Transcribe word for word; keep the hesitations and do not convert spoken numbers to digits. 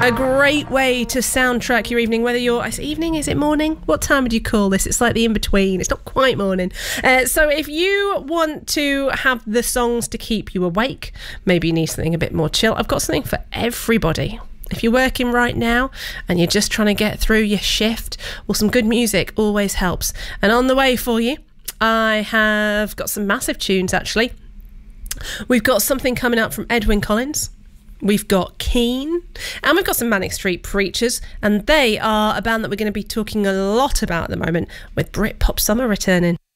A great way to soundtrack your evening, whether you're... Is it evening? Is it morning? What time would you call this? It's like the in-between. It's not quite morning. Uh, so if you want to have the songs to keep you awake, maybe you need something a bit more chill, I've got something for everybody. If you're working right now and you're just trying to get through your shift, well, some good music always helps. And on the way for you, I have got some massive tunes, actually. We've got something coming up from Edwyn Collins. We've got Keane. And we've got some Manic Street Preachers. And they are a band that we're going to be talking a lot about at the moment, with Britpop Summer returning.